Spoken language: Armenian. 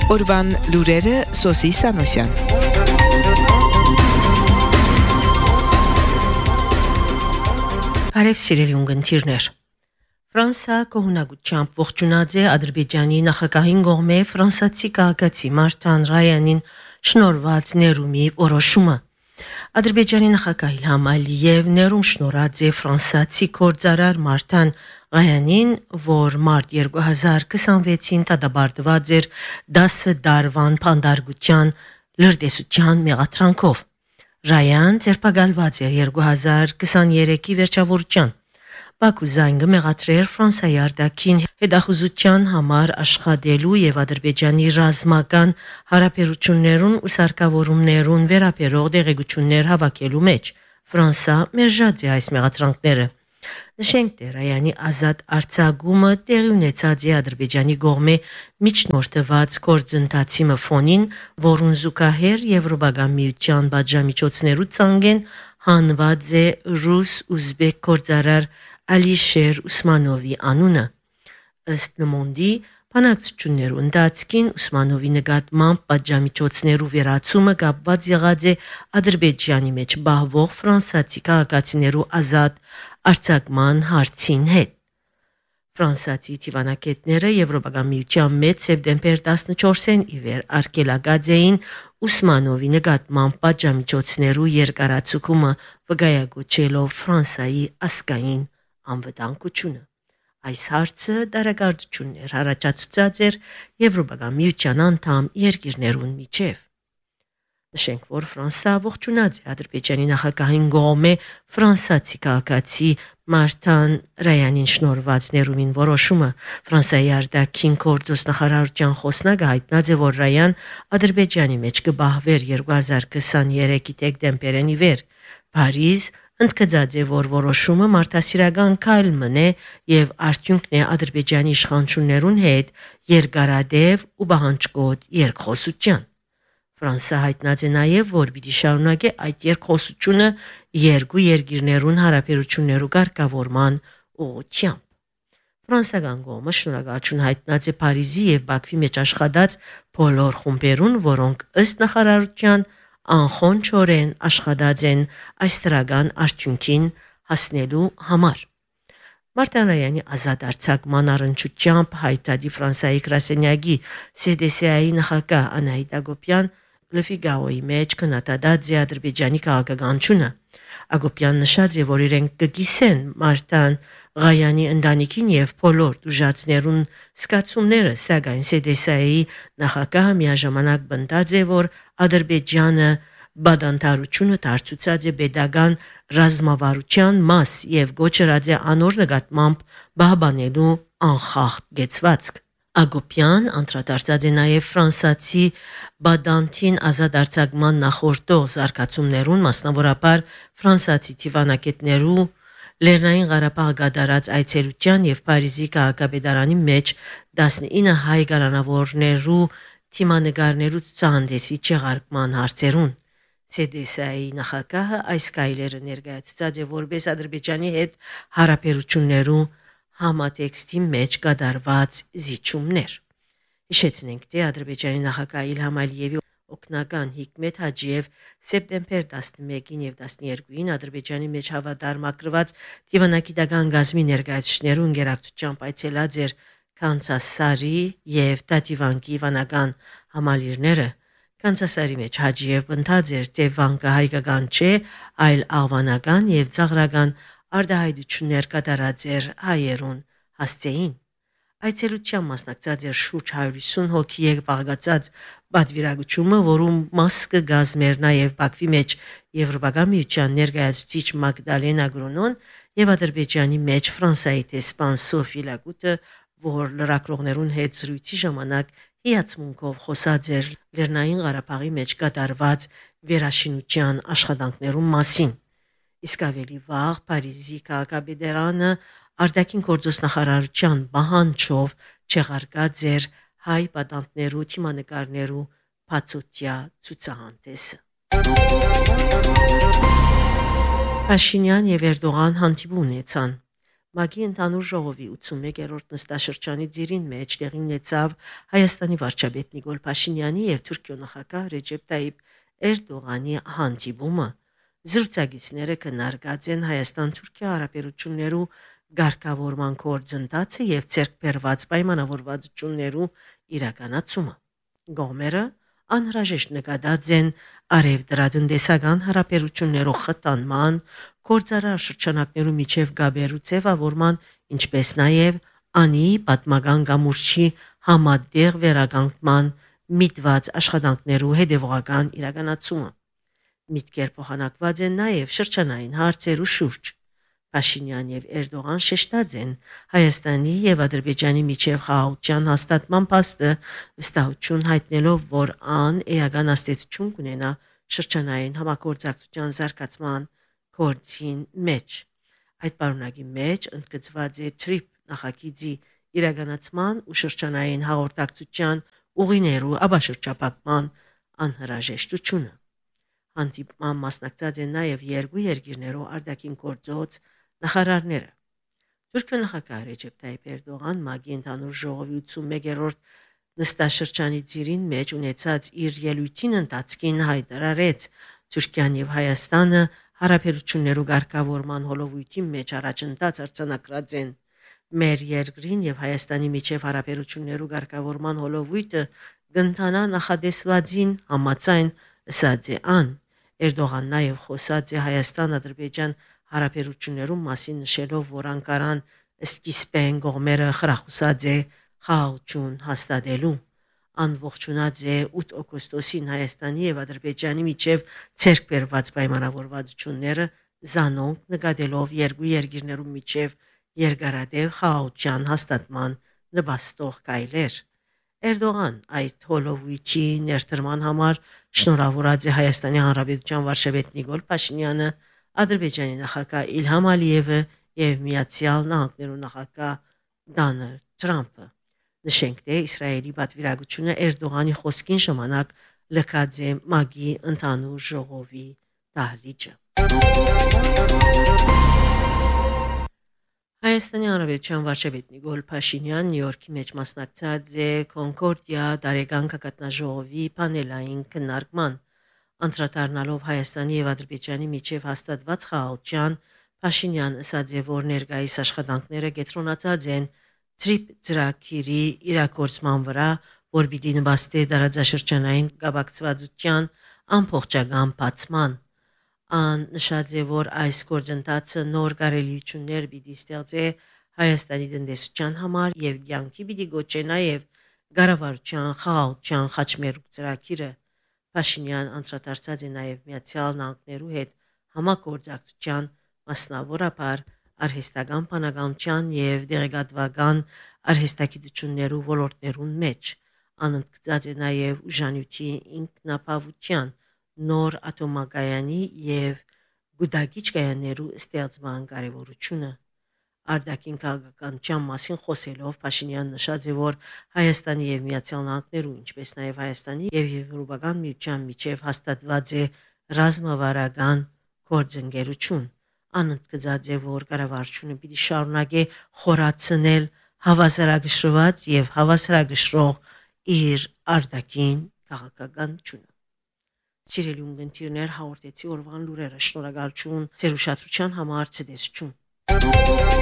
Օրվան լուրերը Սոսի Սանոսյան։ Բարև սիրելի ունգընտիրներ։ Ֆրանսա կողմնակությամբ ողջունած է Ադրբեջանի նախագահին կողմէ ֆրանսացի քաղաքացի Մարտան Ռայանին շնորհված ներումի որոշումը։ Ադրբեջանի նախագահ Իլհամ Ալիև ներում շնորհած է ֆրանսացի գործարար Մարտան Ռայանին, որ մարտ 2026-ին դադարված էր 10 դարվան փանդարգության լրտեսության մեղադրանքով։ Ռայան ձերբակալված էր 2023-ի վերջավորության։ Բաքու զանգը մեղադրեր Ֆրանսիայի արտաքին հետախուզության համար աշխատելու եւ Ադրբեջանի ռազմական հարաբերություններուն ու սարքավորումներուն վերաբերող դեղեցություններ հավաքելու մեջ։ Ֆրանսա մերժած է այս մեղադրանքները։ Նշենք, թե Ռայանի ազատ արձակումը տեղի ունեցած է Ադրբեջանի կողմէ միջնորդված գործընթացի ֆոնին, որուն զուգահեռ Եվրոպական միության բաժամիջոցներու ցանգեն հանված է ռուս-ուզբեկ գործարար Ալիշեր Ուսմանովի անունը։ Ըստ նմոնդի բանակցություններու ընթացքին Ուսմանովի նկատմամբ բաժամիջոցներու վերացումը կապված եղած է Ադրբեջանի մեջ բահվող ֆրանսացի քաղաքացիներու ազատ արձակման հարցին հետ։ Ֆրանսացի դիվանագետները Եվրոպական միության մեջ սեպտեմբեր 14-ին ի վեր արգելակած էին Ուսմանովի նկատմամբ բաժամիջոցներու երկարացումը վկայակոչելով Ֆրանսայի ասկային անվտանգությունը։ Այս հարցը դարակարծություններ առաջացուցած էր Եվրոպական միության անդամ երկիրներուն միջև։ Նշենք, որ Ֆրանսա ողջունած է Ադրբեջանի նախագահին կողմէ ֆրանսացի քաղաքացի Մարտան Ռայանին շնորհված ներումին որոշումը։ Ֆրանսիայի արտաքին գործոս նախարարության խոսնակը հայտնած է, որ Ռայան Ադրբեջանի մեջ կբահվեր 2023-ի դեկտեմբերին ի վեր։ Փարիզ ընդգծած է, որ որոշումը մարդասիրական քայլ մնե եւ արդյունքն է Ադրբեջանի իշխանություններուն հետ երկարադեպ ու բանջկոտ երկխոսության։ Ֆրանսա հայտնած է նաև, որ պիտի շարունակի այդ երկխոսությունը երկու երկիրներուն հարաբերություններու կարգավորման ուղղությամբ։ Ֆրանսական կողմը շնորհակալություն հայտնած է Փարիզի եւ Բաքվի մեջ աշխատած բոլոր խումբերուն, որոնք ըստ նախարարության անխոնչորեն աշխատած են այս դրական արդյունքին հասնելու համար։ Մարտան Ռայանի ազատ արձակման առընչությամբ հայտարարի Ֆրանսիայի գրասենյակի CDC-ի նախագահ Անահիտ Ագոպյան Le Figaro-ի մեջ կնատադած է Ադրբեջանի քաղաքականությունը։ Ագոպյան նշած է, որ իրենք կգիսեն Մարտան Ռայանի ընտանիքին եւ բոլոր դժուժացներուն սկացումները, սակայն CDC-ի նախագահը միաժամանակ բնդած է, որ Ադրբեջանը բադանտարությունը դարձուցած է pedagogan ռազմավարության մաս եւ գոչրած է անոր նկատմամբ բահբանելու անխախտ գեցվածք։ Ագոպյան անդրադարձած է նաև ֆրանսացի բադանտին ազատ արձակման նախորդող զարգացումներուն, մասնավորապես ֆրանսացի դիվանագետներու Լեռնային Ղարաբաղ գդարած այցելության եւ Փարիզի քաղաքապետարանի մեջ 19 հայ գարանավորներու թիմանեկարներու ցուցահանդեսի չեղարկման հարցերուն։ CDC-ի նախագահը այս կայլերը ներկայացած է որպես Ադրբեջանի հետ հարաբերություններու համատեքստի մեջ կատարված զիջումներ։ Հիշեցնենք, թե Ադրբեջանի նախագահ Իլհամ Ալիևի օգնական Հիկմետ Հաջիև սեպտեմբեր 11-ին եւ 12-ին Ադրբեջանի մեջ հավատարմագրված դիվանագիտական գազմի ներկայացուցիչներու ինտերակցիայությամբ այցելած էր Կանցասարի եւ Տատիվանկի վանական համալիրները։ Կանցասարի մեջ Հաջիև ընդհանց էր, թե վանկը հայկական չէ, այլ աղվանական եւ ծաղրական արդահայտություններ կատարած էր հայերուն հասցեին։ Այցելության մասնակցած էր շուրջ 150 հոգի երկպագացած բادվիրագությունը, որում մաս կգազմեր նաև Բաքվի մեջ Եվրոպական միության ներկայացուցիչ Մագդալենա Գրոնոն եւ Ադրբեջանի մեջ Ֆրանսիայի տեսփան Սոֆի Լագուտը, որ լրագրողներուն հետ զրույցի ժամանակ հիացմունքով խոսած էր Լեռնային Ղարաբաղի մեջ կատարված վերաշինության աշխատանքներուն մասին։ Իսկ ավելի վաղ Փարիզի քաղաքապետարանը արտաքին գործոս նախարարության բանջով չեղարկած էր հայ պատանտներու թիմանկարներու բացօթյա ցուցահանդեսը։ Փաշինյան եւ Էրդողան հանդիպում ունեցան։ ՄԱԳ-ի ընդհանուր ժողովի 81-րդ նստաշրջանի ծիրին մեջ տեղի ունեցավ Հայաստանի վարչապետ Նիկոլ Փաշինյանի եւ Թուրքիո նախագահ Ռեջեփ Տայիպ Էրդողանի հանդիպումը։ Զրուցակիցները քննարկած են Հայաստան-Թուրքիա հարաբերություններու ղեկավարման գործընթացը եւ ցերկբերված պայմանավորվածություններու իրականացումը։ Գոմերը անհրաժեշտ նկատած են արևդրատնտեսական հարաբերություններու խթանման, գործարար շրջանակներու միջև գաբերու ձևավորման, ինչպես նաև անի պատմական գամուրջի համատեղ վերականգնման միտված աշխատանքներու հետևողական իրականացումը։ Միտքեր փոխանակված են նաև շրջանային հարցերու շուրջ։ Փաշինյան եւ Էրդողան շեշտած են Հայաստանի եւ Ադրբեջանի միջև խաղաղության հաստատման փաստը, վստահություն հայտնելով, որ ան էական աստեցություն կունենա շրջանային համագործակցության զարգացման գործին մեջ։ Այդ պարունակի մեջ ընդգծված է TRIP նախագիծի իրականացման ու շրջանային հաղորդակցության ուղիներու աբաշրջապատման անհրաժեշտությունը։ Հանդիպման մասնակցած են նաև երկու երկիրներու արտաքին գործոց նախարարները։ Թուրքիո նախագահ Ռեջեփ Տայիպ Էրդողան ՄԱԳ-ի ընդհանուր ժողովի 81-րդ նստաշրջանի ծիրին մեջ ունեցած իր ելույթին ընթացքին հայտարարեց Թուրքիան եւ Հայաստանը հարաբերություններու ղեկավարման հոլովույթի մեջ առաջընթաց արձանագրած են։ Մեր երկրին եւ Հայաստանի միջև հարաբերություններու ղեկավարման հոլովույթը կընթանա նախադեсվածին համաձայն ըսած է ան։ Էրդողան նաև խոսած է Հայաստան-Ադրբեջան հարաբերություններու մասին նշելով, որ Անկարան սկիզբեն կողմերը խրախուսած է խաղաղություն հաստատելու։ Անողջունած է 8 օգոստոսին Հայաստանի եւ Ադրբեջանի միջև ցերկբերված պայմանավորվածությունները զանոնք նկատելով երկու երկիրներու միջև երկարատև խաղաղության հաստատման նպաստող գայլեր։ Էրդողան այդ հոլովույթի ներդրման համար շնորհավորած է Հայաստանի Հանրապետության վարչապետ Նիկոլ Փաշինյանը, Ադրբեջանի նախագահ Իլհամ Ալիևը եւ Միացյալ Նահանգներու նախագահ Դոնալդ Թրամփը։ Նշենք, թե Իսրայելի պատվիրակությունը Էրդողանի խոսքին ժամանակ լքած է ՄԱԳ-ի ընդհանուր ժողովի դահլիճը։ Հայաստանի Հանրապետության վարչապետ Նիկոլ Փաշինյան Նյու Յորքի մեջ մասնակցած է Կոնկորդիա տարեկան գագաթնաժողովի պանելային քննարկման։ Անդրադառնալով Հայաստանի եւ Ադրբեջանի միջև հաստատված խաղաղության, Փաշինյան ասաց է, որ ներկայիս աշխատանքները կենտրոնացած են TRIP ծրագիրի իրագործման վրա, որ պիտի նպաստի տարածաշրջանային կապակցվածության ամբողջական բացման։ Ան նշած է, որ այս գործընթացը նոր կարելիություններ պիտի ստեղծի Հայաստանի տնտեսության համար եւ կյանքի պիտի գոչե նաեւ կառավարության խաղաղության խաչմերուկ ծրագիրը։ Փաշինյան անդրադարձած է նաեւ Միացյալ Նահանգներու հետ համագործակցության, մասնավորապես արհեստական բանականության եւ դեղեկատվական արհեստագիտություններու ոլորտներուն մեջ։ Անընդգծած է նաեւ ուժանյութի ինքնապահության, նոր ատոմակայանի եւ գուդագիչ կայաններու ստեղծման կարեւորությունը։ Արտաքին քաղաքականության մասին խոսելով Փաշինյան նշած է, որ Հայաստանի եւ Միացյալ Նահանգներու, ինչպես նաեւ Հայաստանի եւ Եվրոպական միության միջև հաստատված է ռազմավարական գործընկերություն։ Անընդգծած է, որ կառավարությունը պիտի շարունակի խորացնել հավասարակշռված եւ հավասարակշռող իր արտաքին քաղաքականությունը։ Սիրելի ունգընտիրներ, հաղորդեցի օրվան լուրերը։ Շնորհակալություն ձեր ուշադրության համար, ցտեսություն։